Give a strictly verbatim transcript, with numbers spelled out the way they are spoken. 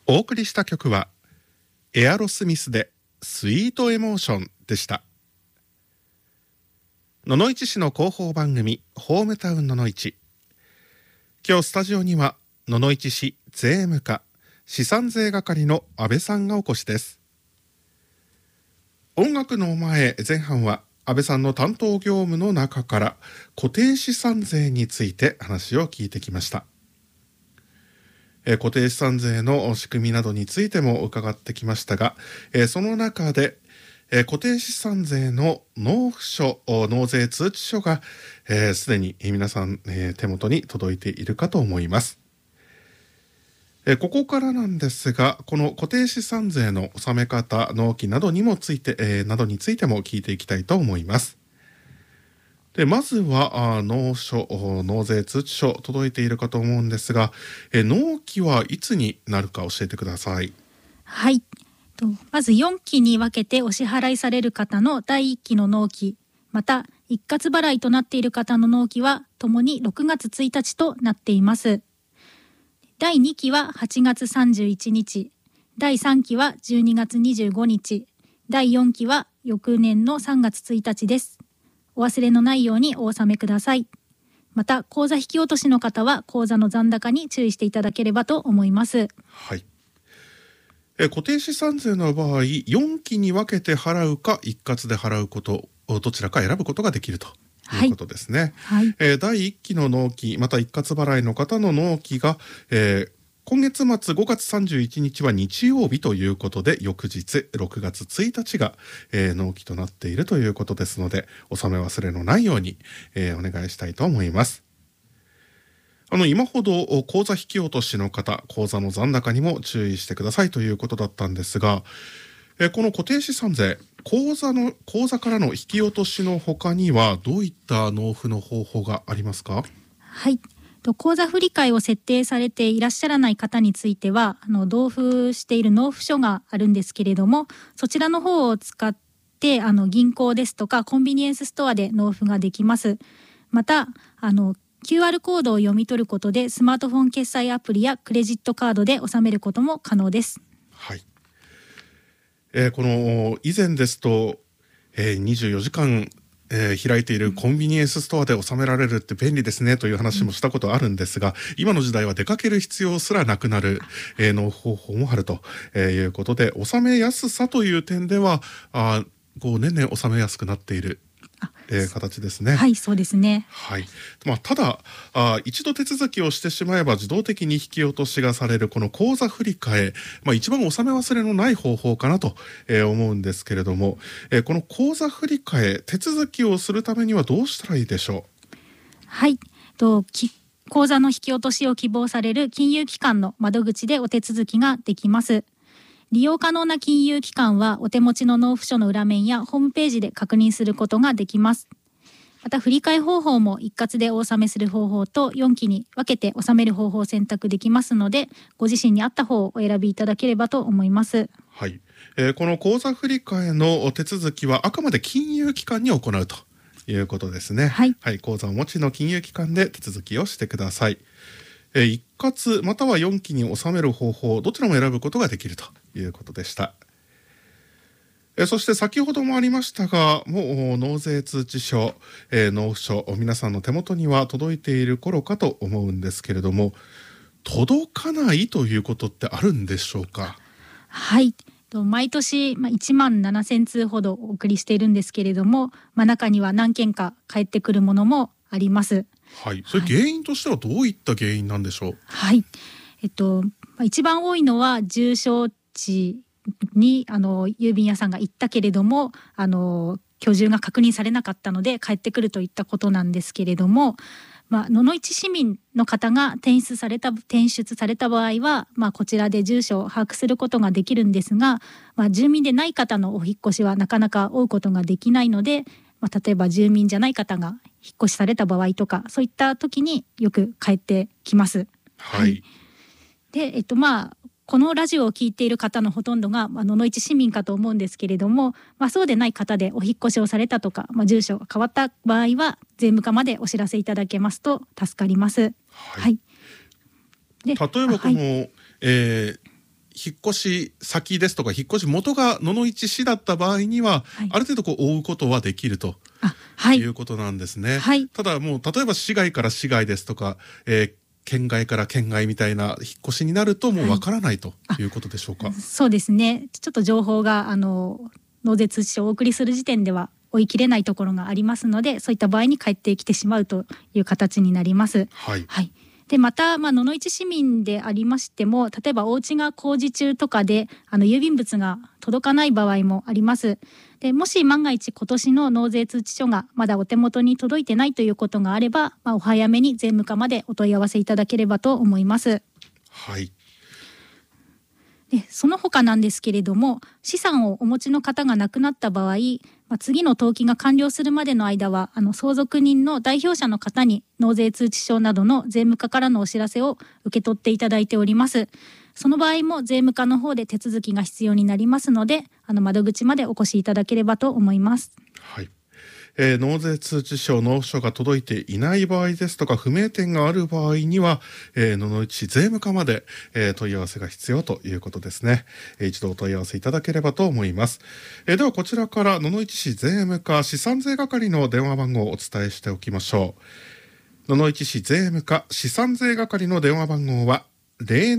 お送りした曲はエアロスミスでスイートエモーションでした。野々市市の広報番組ホームタウン野々市。今日スタジオには野々市市税務課資産税係の安倍さんがお越しです。音楽の前前半は安倍さんの担当業務の中から固定資産税について話を聞いてきました。えー、固定資産税の仕組みなどについても伺ってきましたが、えー、その中で、えー、固定資産税の納付書納税通知書がすで、えー、に皆さん、えー、手元に届いているかと思います。えー、ここからなんですが、この固定資産税の納め方納期などにもついて、えー、などについても聞いていきたいと思います。でまずは納書納税通知書届いているかと思うんですが、え納期はいつになるか教えてください。 はい、とまずよんきに分けてお支払いされる方のだいいっきの納期、また一括払いとなっている方の納期はともにろくがつついたちとなっています。だいにきははちがつさんじゅういちにち、だいさんきはじゅうにがつにじゅうごにち、だいよんきは翌年のさんがつついたちです。お忘れのないようにお納めください。また口座引き落としの方は口座の残高に注意していただければと思います。 はい、え固定資産税の場合よんきに分けて払うか一括で払うことどちらか選ぶことができるということですね。 はいはい、 えー、だいいっきの納期また一括払いの方の納期が、えー今月末ごがつさんじゅういちにちは日曜日ということで、翌日ろくがつついたちが、えー、納期となっているということですので、納め忘れのないように、えー、お願いしたいと思います。あの今ほど口座引き落としの方、口座の残高にも注意してくださいということだったんですが、えー、この固定資産税、口座の口座からの引き落としの他にはどういった納付の方法がありますか？ はい、口座振替を設定されていらっしゃらない方については、あの同封している納付書があるんですけれども、そちらの方を使ってあの銀行ですとかコンビニエンスストアで納付ができます。またあの キューアール コードを読み取ることでスマートフォン決済アプリやクレジットカードで納めることも可能です。 はい、えー、この以前ですと、えー、にじゅうよじかんえー、開いているコンビニエンスストアで納められるって便利ですねという話もしたことあるんですが、今の時代は出かける必要すらなくなる、えー、納付方法もあるということで、納めやすさという点ではあこう年々納めやすくなっているえー、形ですね。 はい、そうですね。 はい。まあ、ただあ一度手続きをしてしまえば自動的に引き落としがされるこの口座振替、まあ、一番納め忘れのない方法かなと、えー、思うんですけれども、えー、この口座振替手続きをするためにはどうしたらいいでしょう？ はい、とき口座の引き落としを希望される金融機関の窓口でお手続きができます。利用可能な金融機関はお手持ちの納付書の裏面やホームページで確認することができます。また振替方法も一括でお納めする方法とよんきに分けて納める方法を選択できますので、ご自身に合った方をお選びいただければと思います。 はい、えー、この口座振替の手続きはあくまで金融機関に行うということですね。 はい、 はい、口座をお持ちの金融機関で手続きをしてください。えー、一括またはよんきに納める方法どちらも選ぶことができるということでした。えー、そして先ほどもありましたが、もう納税通知書、えー、納付書皆さんの手元には届いている頃かと思うんですけれども、届かないということってあるんでしょうか？ はい、毎年いちまんななせんつうほどお送りしているんですけれども、まあ、中には何件か返ってくるものもあります。 はい、それ原因としてはどういった原因なんでしょう？ はい、えっと、一番多いのは住所地にあの郵便屋さんが行ったけれどもあの居住が確認されなかったので帰ってくるといったことなんですけれども、まあ、野々市市民の方が転出された転出された場合は、まあ、こちらで住所を把握することができるんですが、まあ、住民でない方のお引っ越しはなかなか追うことができないので、まあ、例えば住民じゃない方が引っ越しされた場合とかそういった時によく帰ってきます。 はい、 でえっとまあこのラジオを聞いている方のほとんどが、まあ、野々市市民かと思うんですけれども、まあ、そうでない方でお引っ越しをされたとか、まあ、住所が変わった場合は税務課までお知らせいただけますと助かります。 はいはい、で例えばこの、はい、えー引っ越し先ですとか引っ越し元が野々市市だった場合には、はい、ある程度こう追うことはできると、はい、いうことなんですね、はい、ただもう例えば市外から市外ですとか、えー、県外から県外みたいな引っ越しになるともうわからないということでしょうか。はい、 そうですね、ちょっと情報があの納税通知書をお送りする時点では追い切れないところがありますので、そういった場合に帰ってきてしまうという形になります。はい、はい、でまた、まあ、野々市市民でありましても、例えばお家が工事中とかであの郵便物が届かない場合もあります。でもし万が一今年の納税通知書がまだお手元に届いてないということがあれば、まあ、お早めに税務課までお問い合わせいただければと思います。 はい。 でその他なんですけれども、資産をお持ちの方が亡くなった場合、まあ、次の登記が完了するまでの間はあの相続人の代表者の方に納税通知書などの税務課からのお知らせを受け取っていただいております。その場合も税務課の方で手続きが必要になりますので、あの窓口までお越しいただければと思います。 はい。えー、納税通知書納付書が届いていない場合ですとか不明点がある場合には、えー、野々市市税務課まで、えー、問い合わせが必要ということですね。えー、一度お問い合わせいただければと思います。えー、ではこちらから野々市市税務課資産税係の電話番号をお伝えしておきましょう。野々市市税務課資産税係の電話番号はゼロ